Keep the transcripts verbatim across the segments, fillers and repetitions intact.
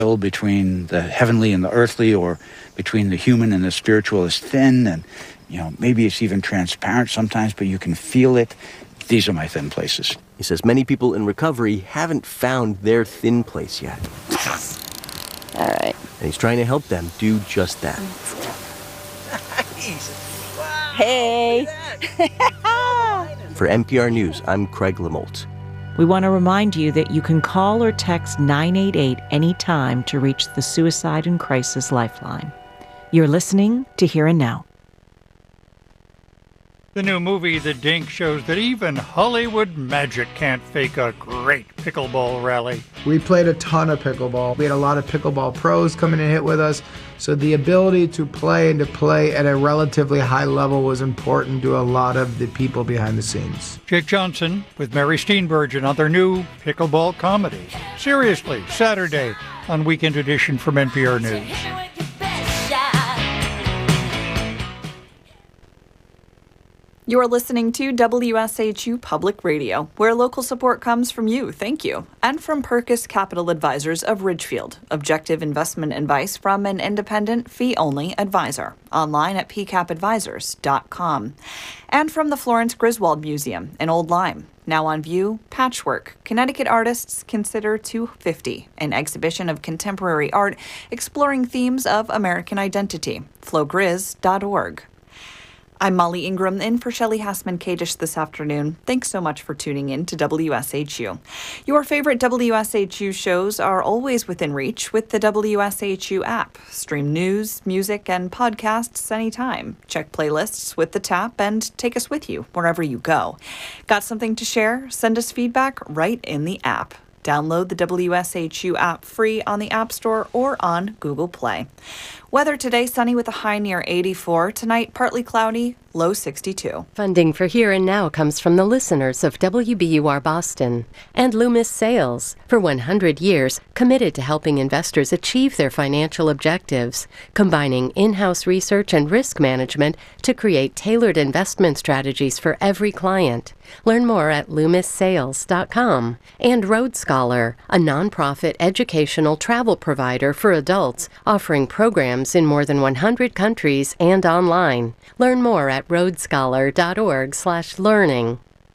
between the heavenly and the earthly, or between the human and the spiritual, is thin, and you know maybe it's even transparent sometimes, but you can feel it. These are my thin places. He says many people in recovery haven't found their thin place yet. All right. And he's trying to help them do just that. Nice. Wow, hey. For N P R News, I'm Craig Lamolt. We want to remind you that you can call or text nine eight eight anytime to reach the Suicide and Crisis Lifeline. You're listening to Here and Now. The new movie, The Dink, shows that even Hollywood magic can't fake a great pickleball rally. We played a ton of pickleball. We had a lot of pickleball pros come in and hit with us. So the ability to play and to play at a relatively high level was important to a lot of the people behind the scenes. Jake Johnson with Mary Steenburgen on their new pickleball comedy. Seriously, Saturday on Weekend Edition from N P R News. You're listening to W S H U Public Radio, where local support comes from you, thank you, and from Perkis Capital Advisors of Ridgefield, objective investment advice from an independent, fee-only advisor, online at p cap advisors dot com, and from the Florence Griswold Museum in Old Lyme. Now on view, Patchwork, Connecticut Artists Consider two fifty, an exhibition of contemporary art exploring themes of American identity, flow grizz dot org. I'm Molly Ingram, in for Shelley Hassman-Kadish this afternoon. Thanks so much for tuning in to W S H U. Your favorite W S H U shows are always within reach with the W S H U app. Stream news, music, and podcasts anytime. Check playlists with the tap and take us with you wherever you go. Got something to share? Send us feedback right in the app. Download the W S H U app free on the App Store or on Google Play. Weather today, sunny with a high near eighty-four. Tonight, partly cloudy, low sixty-two. Funding for Here and Now comes from the listeners of W B U R Boston and Loomis Sales. For one hundred years, committed to helping investors achieve their financial objectives, combining in-house research and risk management to create tailored investment strategies for every client. Learn more at loomis sales dot com. And Road Scholar, a nonprofit educational travel provider for adults offering programs in more than one hundred countries and online. Learn more at road scholar dot org slash learning.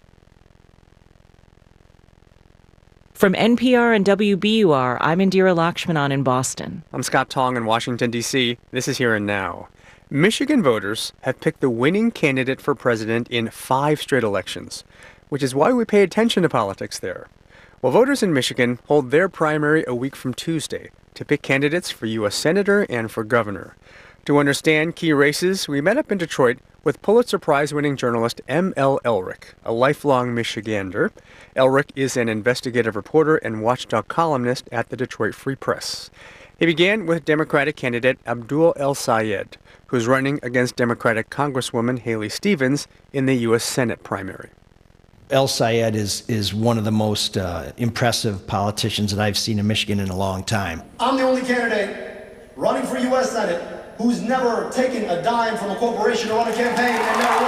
From N P R and W B U R, I'm Indira Lakshmanan in Boston. I'm Scott Tong in Washington, D C This is Here and Now. Michigan voters have picked the winning candidate for president in five straight elections, which is why we pay attention to politics there. Well, voters in Michigan hold their primary a week from Tuesday to pick candidates for U S Senator and for governor. To understand key races, we met up in Detroit with Pulitzer Prize-winning journalist M L Elrick, a lifelong Michigander. Elrick is an investigative reporter and watchdog columnist at the Detroit Free Press. He began with Democratic candidate Abdul El-Sayed, who's running against Democratic Congresswoman Haley Stevens in the U S Senate primary. El-Sayed is, is one of the most uh, impressive politicians that I've seen in Michigan in a long time. I'm the only candidate running for U S Senate who's never taken a dime from a corporation to run a campaign and never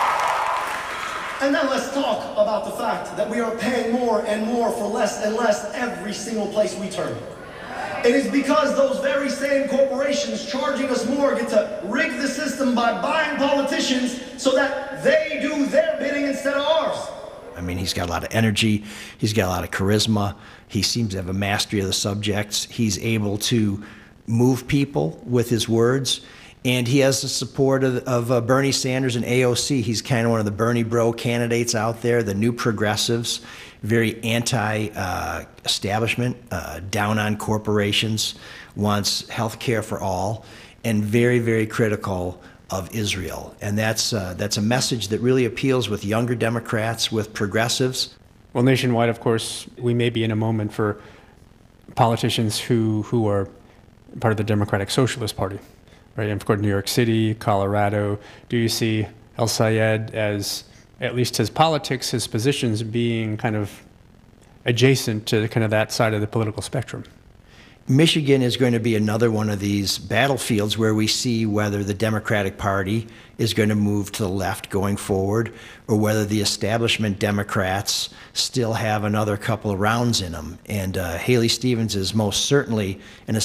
worked. And then let's talk about the fact that we are paying more and more for less and less every single place we turn. It is because those very same corporations charging us more get to rig the system by buying politicians so that they do their bidding instead of ours. I mean, he's got a lot of energy. He's got a lot of charisma. He seems to have a mastery of the subjects. He's able to move people with his words. And he has the support of, of uh, Bernie Sanders and A O C. He's kind of one of the Bernie bro candidates out there, the new progressives, very anti-establishment, uh, uh, down on corporations, wants health care for all, and very, very critical of Israel. And that's uh, that's a message that really appeals with younger Democrats, with progressives. Well, nationwide, of course, we may be in a moment for politicians who, who are part of the Democratic Socialist Party, right? And of course, New York City, Colorado. Do you see El-Sayed as, at least his politics, his positions being kind of adjacent to kind of that side of the political spectrum? Michigan is going to be another one of these battlefields where we see whether the Democratic Party is going to move to the left going forward, or whether the establishment Democrats still have another couple of rounds in them. And uh, Haley Stevens is most certainly an